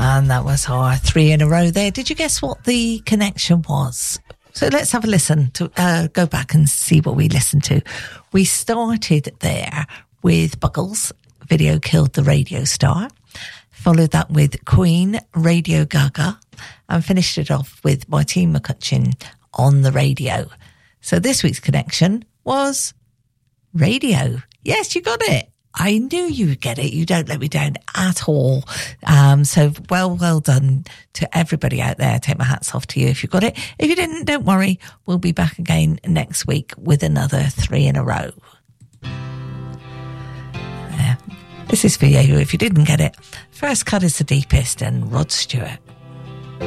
And that was our 3 in a row there. Did you guess what the connection was? So let's have a listen to go back and see what we listened to. We started there with Buggles, Video Killed the Radio Star. Followed that with Queen, Radio Gaga. And finished it off with Martine McCutcheon, On the Radio. So this week's connection was radio. Yes, you got it. I knew you would get it. You don't let me down at all. So well done to everybody out there. Take my hats off to you if you got it. If you didn't, don't worry. We'll be back again next week with another 3 in a row. This is for you if you didn't get it. First Cut is the Deepest and Rod Stewart.